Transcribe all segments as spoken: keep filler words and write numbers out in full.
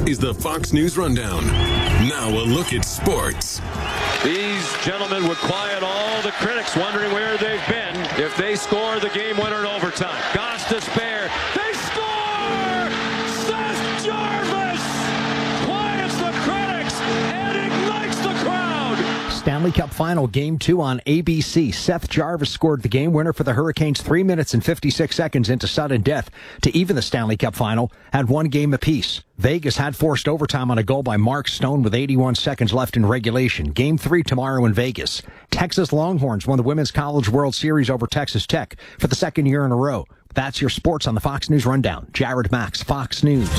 is the Fox News Rundown. Now a look at sports. These gentlemen would quiet all the critics wondering where they've been if they score the game winner in overtime. Goss to spare. They score! Seth Jarvis quiets the critics and ignites the crowd. Stanley Cup Final Game two on A B C. Seth Jarvis scored the game winner for the Hurricanes three minutes and fifty-six seconds into sudden death to even the Stanley Cup Final at one game apiece. Vegas had forced overtime on a goal by Mark Stone with eighty-one seconds left in regulation. Game three tomorrow in Vegas. Texas Longhorns won the Women's College World Series over Texas Tech for the second year in a row. That's your sports on the Fox News Rundown. Jared Max, Fox News.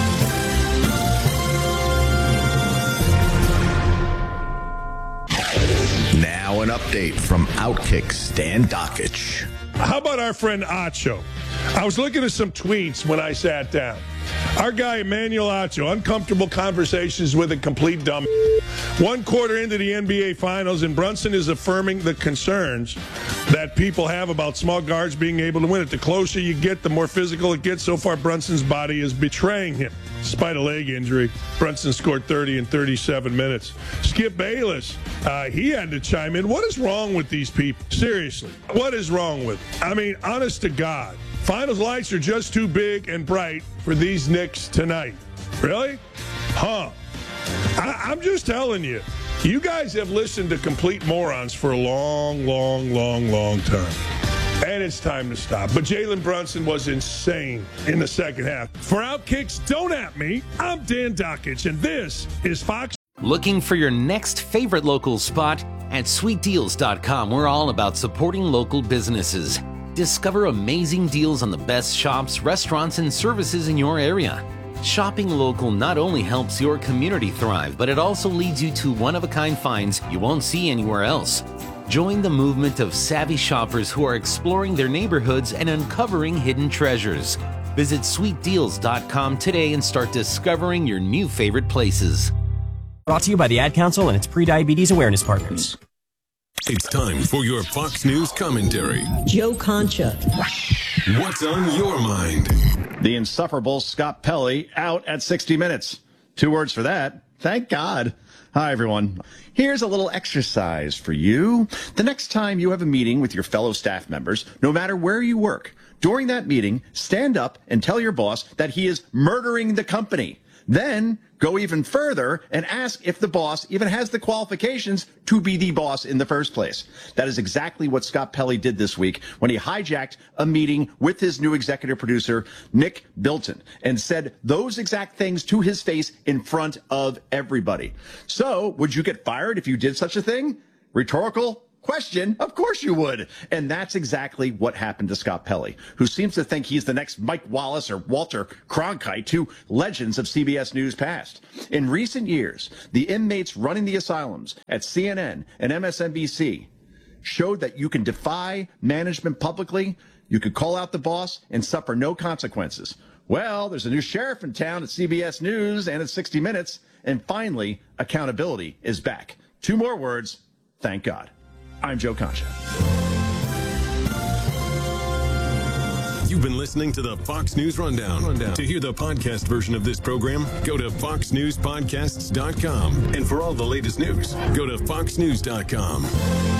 Now an update from Outkick Stan Dakich. How about our friend Acho? I was looking at some tweets when I sat down. Our guy, Emmanuel Acho, uncomfortable conversations with a complete dumb. One quarter into the N B A Finals, and Brunson is affirming the concerns that people have about small guards being able to win it. The closer you get, the more physical it gets. So far, Brunson's body is betraying him. Despite a leg injury, Brunson scored thirty in thirty-seven minutes. Skip Bayless, uh, he had to chime in. What is wrong with these people? Seriously, what is wrong with them? I mean, honest to God, finals lights are just too big and bright for these Knicks tonight. Really? Huh. I, I'm just telling you, you guys have listened to complete morons for a long, long, long, long time. And it's time to stop. But Jalen Brunson was insane in the second half. For Outkicks, don't at me. I'm Dan Dakich, and this is Fox. Looking for your next favorite local spot? At sweet deals dot com, we're all about supporting local businesses. Discover amazing deals on the best shops, restaurants, and services in your area. Shopping local not only helps your community thrive, but it also leads you to one-of-a-kind finds you won't see anywhere else. Join the movement of savvy shoppers who are exploring their neighborhoods and uncovering hidden treasures. Visit sweet deals dot com today and start discovering your new favorite places. Brought to you by the Ad Council and its pre-diabetes awareness partners. It's time for your Fox News commentary. Joe Concha. What's on your mind? The insufferable Scott Pelley out at sixty minutes. Two words for that. Thank God. Hi, everyone. Here's a little exercise for you. The next time you have a meeting with your fellow staff members, no matter where you work, during that meeting, stand up and tell your boss that he is murdering the company. Then go even further and ask if the boss even has the qualifications to be the boss in the first place. That is exactly what Scott Pelley did this week when he hijacked a meeting with his new executive producer, Nick Bilton, and said those exact things to his face in front of everybody. So, would you get fired if you did such a thing? Rhetorical question. Of course you would. And that's exactly what happened to Scott Pelley, who seems to think he's the next Mike Wallace or Walter Cronkite, two legends of C B S News past. In recent years, the inmates running the asylums at C N N and M S N B C showed that you can defy management publicly, you could call out the boss, and suffer no consequences. Well, there's a new sheriff in town at C B S News and at sixty minutes, and finally, accountability is back. Two more words, thank God. I'm Joe Concha. You've been listening to the Fox News Rundown. Rundown. To hear the podcast version of this program, go to fox news podcasts dot com. And for all the latest news, go to fox news dot com.